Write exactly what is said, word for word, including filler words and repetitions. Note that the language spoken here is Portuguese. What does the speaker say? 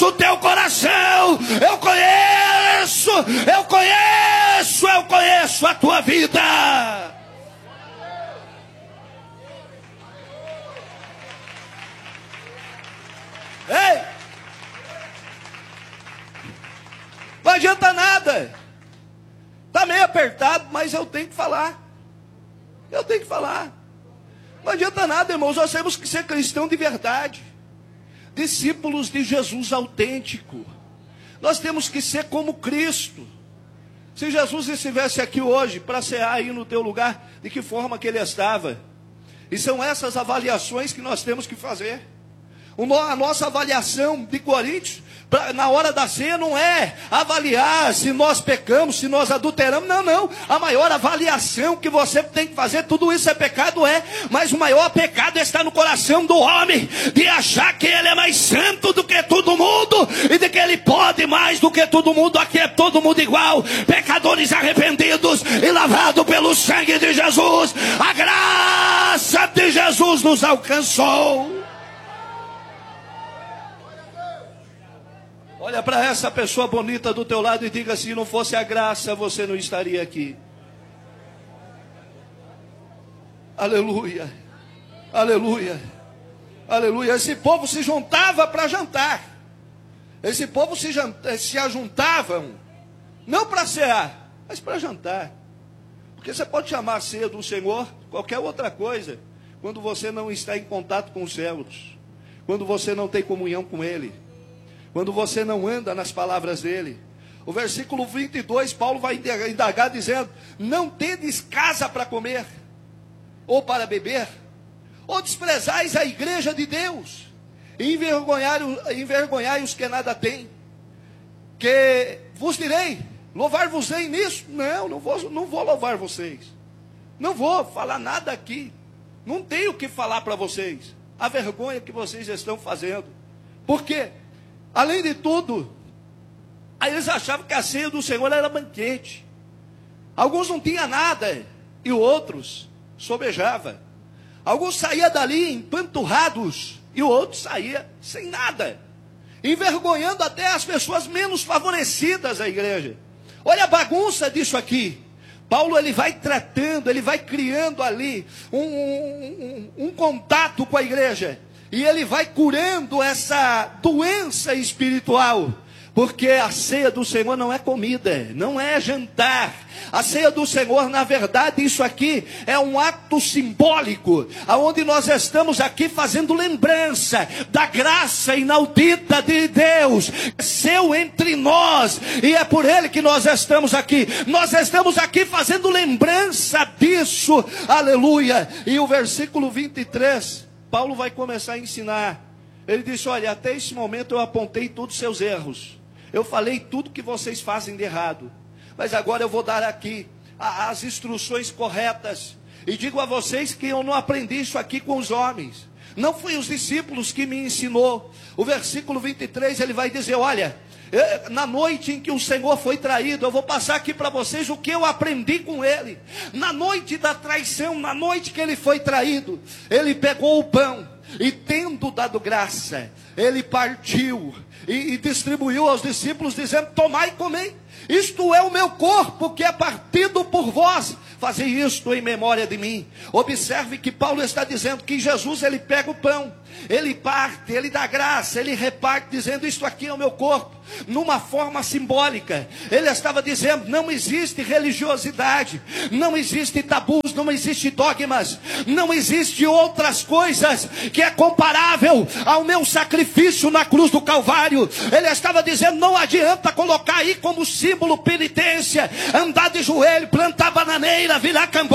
conheço o teu coração, eu conheço, eu conheço, eu conheço a tua vida. Ei! Não adianta nada. Está meio apertado, mas eu tenho que falar. Eu tenho que falar. Não adianta nada, irmãos. Nós temos que ser cristãos de verdade. Discípulos de Jesus autêntico. Nós temos que ser como Cristo. Se Jesus estivesse aqui hoje para cear aí no teu lugar, de que forma que ele estava? E são essas avaliações que nós temos que fazer. A nossa avaliação de Coríntios, pra, na hora da ceia, não é avaliar se nós pecamos, se nós adulteramos. Não, não. A maior avaliação que você tem que fazer, tudo isso é pecado, é. Mas o maior pecado está no coração do homem, de achar que ele é mais santo do que todo mundo, e de que ele pode mais do que todo mundo. Aqui é todo mundo igual, pecadores arrependidos e lavados pelo sangue de Jesus. A graça de Jesus nos alcançou. Olha para essa pessoa bonita do teu lado e diga: se não fosse a graça, você não estaria aqui. Aleluia, aleluia, aleluia. Esse povo se juntava para jantar. Esse povo se, se ajuntavam, não para cear, mas para jantar. Porque você pode chamar a ceia do Senhor qualquer outra coisa, quando você não está em contato com os céus, quando você não tem comunhão com Ele, quando você não anda nas palavras dele. O versículo vinte e dois, Paulo vai indagar dizendo: não tendes casa para comer, ou para beber, ou desprezais a igreja de Deus, e envergonhai, envergonhai os que nada têm, que vos direi, louvar-vos-ei nisso? Não, não vou, não vou louvar vocês, não vou falar nada aqui, não tenho o que falar para vocês, a vergonha que vocês estão fazendo. Por quê? Além de tudo, aí eles achavam que a ceia do Senhor era banquete. Alguns não tinham nada, e outros sobejavam. Alguns saíam dali empanturrados, e outros saíam sem nada, envergonhando até as pessoas menos favorecidas da igreja. Olha a bagunça disso aqui. Paulo, ele vai tratando, ele vai criando ali um, um, um, um contato com a igreja. E ele vai curando essa doença espiritual. Porque a ceia do Senhor não é comida, não é jantar. A ceia do Senhor, na verdade, isso aqui é um ato simbólico, aonde nós estamos aqui fazendo lembrança da graça inaudita de Deus, seu entre nós, e é por Ele que nós estamos aqui. Nós estamos aqui fazendo lembrança disso, aleluia. E o versículo vinte e três, Paulo vai começar a ensinar. Ele disse: olha, até esse momento eu apontei todos os seus erros, eu falei tudo que vocês fazem de errado, mas agora eu vou dar aqui as instruções corretas, e digo a vocês que eu não aprendi isso aqui com os homens, não foi os discípulos que me ensinou. O versículo vinte e três, ele vai dizer: olha, na noite em que o Senhor foi traído, eu vou passar aqui para vocês o que eu aprendi com ele. Na noite da traição, na noite que ele foi traído, ele pegou o pão, e tendo dado graça, ele partiu e, e distribuiu aos discípulos, dizendo: tomai e comei, isto é o meu corpo que é partido por vós, fazei isto em memória de mim. Observe que Paulo está dizendo que Jesus, ele pega o pão, ele parte, ele dá graça, ele reparte, dizendo: isto aqui é o meu corpo, numa forma simbólica. Ele estava dizendo: não existe religiosidade, não existe tabus, não existe dogmas, não existe outras coisas que é comparável ao meu sacrifício na cruz do Calvário. Ele estava dizendo: não adianta colocar aí como símbolo penitência, andar de joelho, plantar bananeira, virar cambô,